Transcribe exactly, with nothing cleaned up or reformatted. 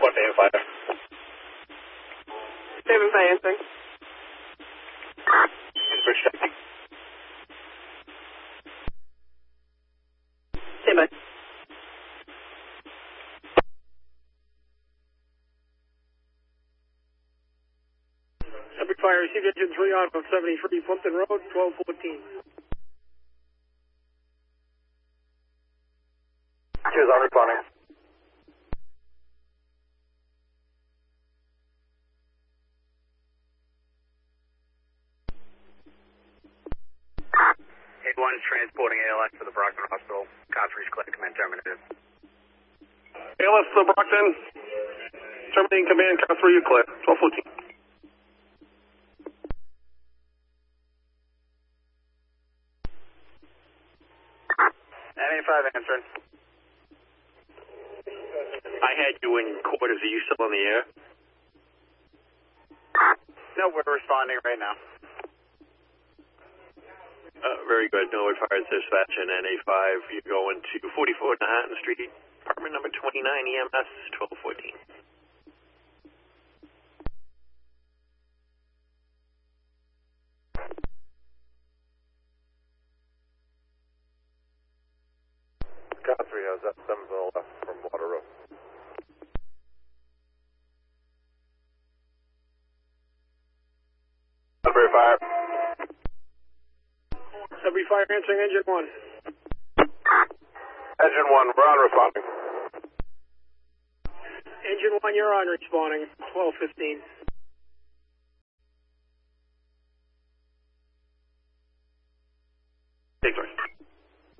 Report to fire. Seven five answering. Bridge checking. Stand by. Every fire received engine three on of seventy-three Plimpton Road, twelve fourteen. Cheers, I'm responding. eight one is transporting A L S to the Brockton Hospital. Conference clear, command terminated. A L S to Brockton. Terminating command, count three, you clear. twelve fourteen. N A five answering. I had you in quarters. Are you still in the air? No, we're responding right now. Uh, very good. Norwood Fire Dispatch and N A five. You're going to forty-four Manhattan Street, apartment number twenty-nine, E M S twelve fourteen. Car three has that seven to the left from Waterloo. Every fire. Every fire answering engine one. Engine one, we're on responding. Engine one, you're on responding. twelve fifteen.